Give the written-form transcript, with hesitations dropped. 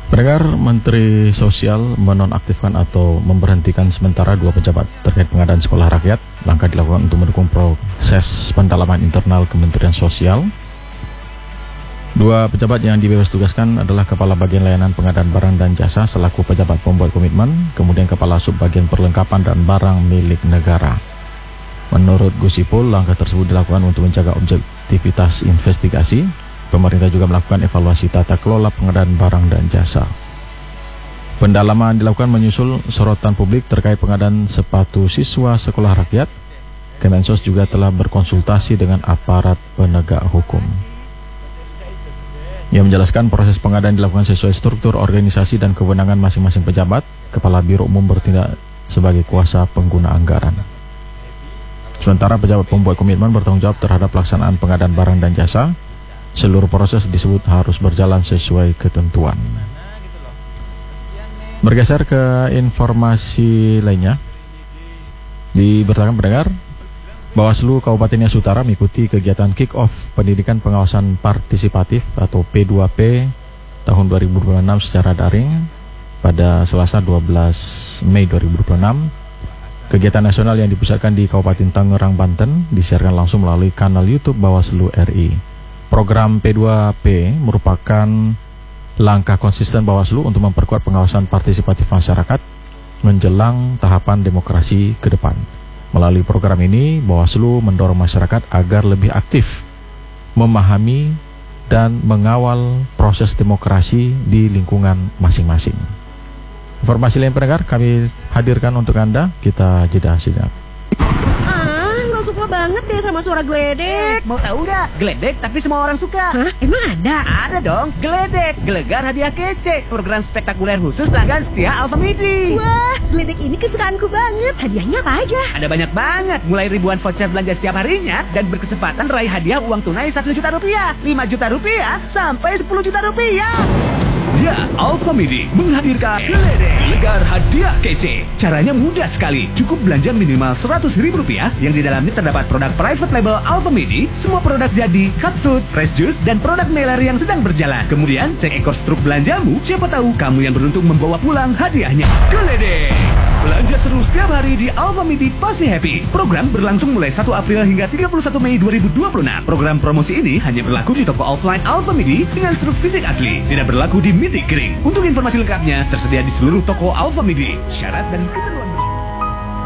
Pendengar, Menteri Sosial menonaktifkan atau memberhentikan sementara 2 pejabat terkait pengadaan sekolah rakyat. Langkah dilakukan untuk mendukung proses pendalaman internal Kementerian Sosial. 2 pejabat yang dibebas tugaskan adalah Kepala Bagian Layanan Pengadaan Barang dan Jasa selaku pejabat pembuat komitmen, kemudian Kepala Subbagian Perlengkapan dan Barang milik negara. Menurut Gus Ipul, langkah tersebut dilakukan untuk menjaga objektivitas investigasi. Pemerintah juga melakukan evaluasi tata kelola pengadaan barang dan jasa. Pendalaman dilakukan menyusul sorotan publik terkait pengadaan sepatu siswa sekolah rakyat. Kemensos juga telah berkonsultasi dengan aparat penegak hukum. Ia menjelaskan proses pengadaan dilakukan sesuai struktur organisasi dan kewenangan masing-masing pejabat. Kepala Biro Umum bertindak sebagai kuasa pengguna anggaran. Sementara pejabat pembuat komitmen bertanggung jawab terhadap pelaksanaan pengadaan barang dan jasa. Seluruh proses disebut harus berjalan sesuai ketentuan. Bergeser ke informasi lainnya, diberitakan pendengar, Bawaslu Kabupaten Nias Utara mengikuti kegiatan kick-off pendidikan pengawasan partisipatif atau P2P tahun 2026 secara daring pada Selasa 12 Mei 2026. Kegiatan nasional yang dipusatkan di Kabupaten Tangerang, Banten disiarkan langsung melalui kanal YouTube Bawaslu RI. Program P2P merupakan langkah konsisten Bawaslu untuk memperkuat pengawasan partisipatif masyarakat menjelang tahapan demokrasi ke depan. Melalui program ini, Bawaslu mendorong masyarakat agar lebih aktif memahami dan mengawal proses demokrasi di lingkungan masing-masing. Informasi lain pendengar kami hadirkan untuk Anda, kita jeda sejenak. Suka banget deh sama suara geledek. Mau tahu nggak? Geledek tapi semua orang suka. Hah? Emang ada? Ada dong. Geledek, gelegar hadiah kece. Program spektakuler khusus pelanggan setia Alfamidi. Wah, geledek ini kesukaanku banget. Hadiahnya apa aja? Ada banyak banget. Mulai ribuan voucher belanja setiap harinya dan berkesempatan raih hadiah uang tunai 1 juta rupiah, 5 juta rupiah, sampai 10 juta rupiah. Ya, Alfamidi menghadirkan Geledek Gelegar Hadiah Kece. Caranya mudah sekali. Cukup belanja minimal Rp100.000 yang di dalamnya terdapat produk private label Alfamidi, semua produk jadi, cut food, fresh juice, dan produk mailer yang sedang berjalan. Kemudian cek ekor struk belanjamu, siapa tahu kamu yang beruntung membawa pulang hadiahnya. Geledek. Belanja seru setiap hari di Alfamidi pasti happy. Program berlangsung mulai 1 April hingga 31 Mei 2026. Program promosi ini hanya berlaku di toko offline Alfamidi dengan struk fisik asli. Tidak berlaku di MIDI Kering. Untuk informasi lengkapnya tersedia di seluruh toko Alfamidi. Syarat dan ketentuan